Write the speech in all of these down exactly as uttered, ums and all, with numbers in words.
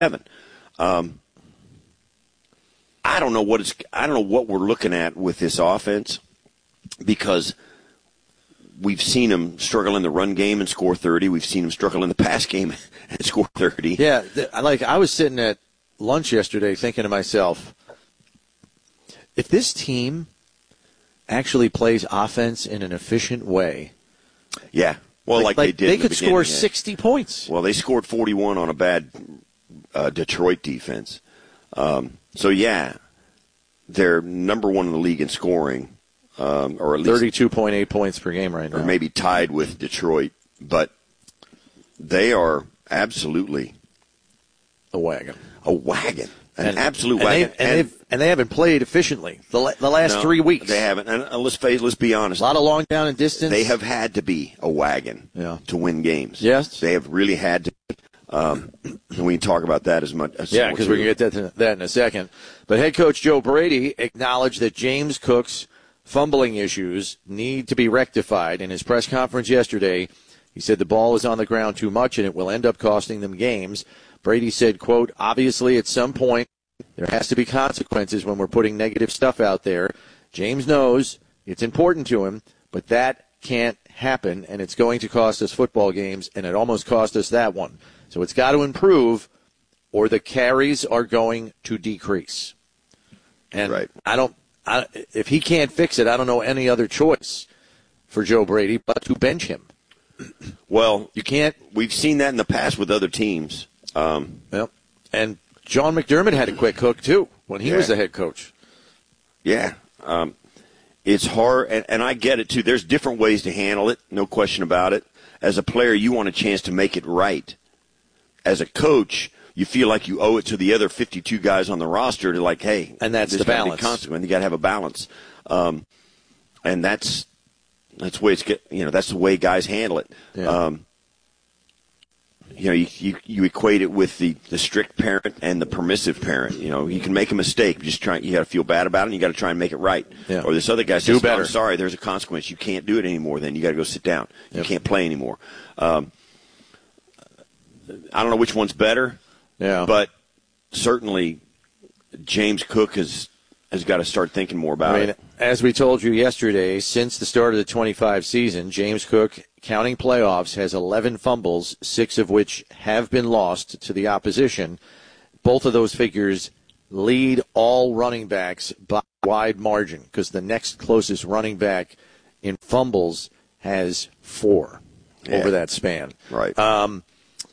seven. Um, I don't know what it's. I don't know what we're looking at with this offense, because we've seen them struggle in the run game and score thirty. We've seen them struggle in the pass game and score thirty. Yeah, like I was sitting at lunch yesterday thinking to myself, if this team actually plays offense in an efficient way, yeah, well, like, like, like like they did, they in could the score yeah. sixty points. Well, they scored forty-one on a bad uh, Detroit defense. Um, so yeah, they're number one in the league in scoring, um, or at least thirty-two point eight points per game right now, or maybe tied with Detroit. But they are absolutely a wagon, a wagon, an and, absolute and wagon, they, and, and, and they haven't played efficiently the the last no, three weeks. They haven't. And uh, let's face, let's be honest. A lot of long down and distance. They have had to be a wagon yeah. to win games. Yes, they have really had to. Um, and we can talk about that as much as yeah, because we can get that, to, that in a second. But head coach Joe Brady acknowledged that James Cook's fumbling issues need to be rectified. In his press conference yesterday, he said the ball is on the ground too much and it will end up costing them games. Brady said, quote, obviously at some point there has to be consequences when we're putting negative stuff out there. James knows it's important to him, but that can't happen, and it's going to cost us football games, and it almost cost us that one. So it's got to improve, or the carries are going to decrease. And right. I don't. I, if he can't fix it, I don't know any other choice for Joe Brady but to bench him. Well, you can't. We've seen that in the past with other teams. Um, well, and John McDermott had a quick hook too when he yeah. was the head coach. Yeah, um, it's hard, and, and I get it too. There's different ways to handle it, no question about it. As a player, you want a chance to make it right. As a coach, you feel like you owe it to the other fifty-two guys on the roster to, like, hey, and that's the balance. Consequence. You got to have a balance, um, and that's that's the way it's get. You know, that's the way guys handle it. Yeah. Um, you know, you, you you equate it with the, the strict parent and the permissive parent. You know, you can make a mistake, you just try. You got to feel bad about it, and you got to try and make it right. Yeah. Or this other guy do says, better. "I'm sorry, there's a consequence. You can't do it anymore. Then you got to go sit down. You yep. can't play anymore." Um, I don't know which one's better. Yeah. But certainly, James Cook has has got to start thinking more about I mean, it. As we told you yesterday, since the start of the twenty-five season, James Cook, counting playoffs, has eleven fumbles, six of which have been lost to the opposition. Both of those figures lead all running backs by a wide margin because the next closest running back in fumbles has four yeah. over that span. Right. Um,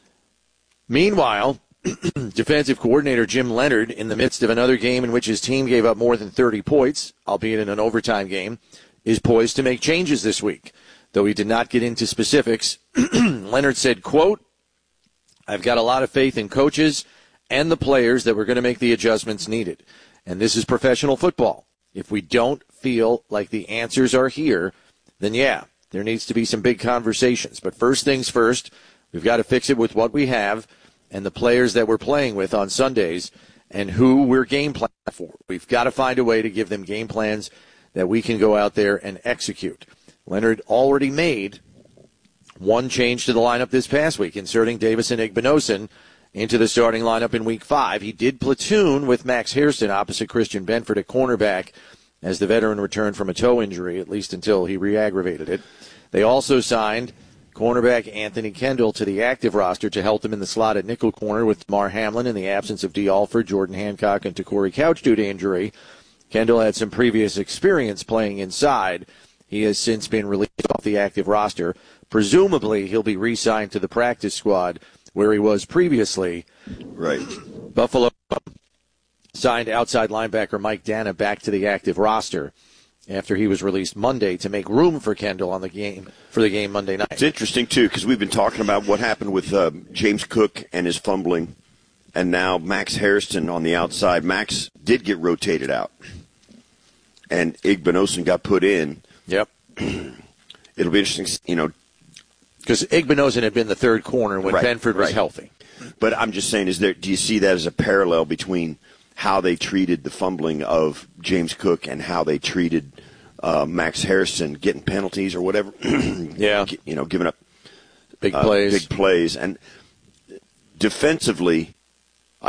meanwhile, defensive coordinator Jim Leonhard, in the midst of another game in which his team gave up more than thirty points, albeit in an overtime game, is poised to make changes this week. Though he did not get into specifics, Leonhard said, quote, I've got a lot of faith in coaches and the players that we're going to make the adjustments needed. And this is professional football. If we don't feel like the answers are here, then yeah, there needs to be some big conversations. But first things first, we've got to fix it with what we have and the players that we're playing with on Sundays and who we're game planning for. We've got to find a way to give them game plans that we can go out there and execute. Leonhard already made one change to the lineup this past week, inserting Davison Igbinosun into the starting lineup in week five. He did platoon with Max Hairston opposite Christian Benford at cornerback as the veteran returned from a toe injury, at least until he re-aggravated it. They also signed cornerback Anthony Kendall to the active roster to help them in the slot at nickel corner with Damar Hamlin in the absence of Dee Alford, Jordan Hancock, and Takori Couch due to injury. Kendall had some previous experience playing inside. He has since been released off the active roster. Presumably, he'll be re-signed to the practice squad where he was previously. Right. Buffalo signed outside linebacker Mike Dana back to the active roster after he was released Monday to make room for Kendall on the game for the game Monday night. It's interesting, too, because we've been talking about what happened with uh, James Cook and his fumbling, and now Max Hairston on the outside. Max did get rotated out, and Igbinosun got put in. Yep. It'll be interesting, you know. Because Igbinosun had been the third corner when right, Benford was right. healthy. But I'm just saying, is there? Do you see that as a parallel between how they treated the fumbling of James Cook and how they treated uh, Max Hairston getting penalties or whatever? yeah. You know, giving up big uh, plays. Big plays. And defensively,